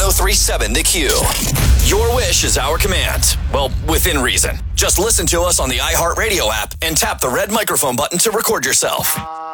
1037 The Q. Your wish is our command. Well, within reason. Just listen to us on the iHeartRadio app and tap the red microphone button to record yourself.